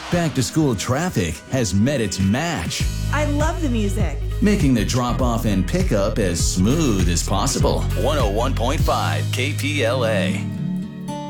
Back-to-school traffic has met its match, I love the music. making the drop-off and pickup as smooth as possible. 101.5 KPLA.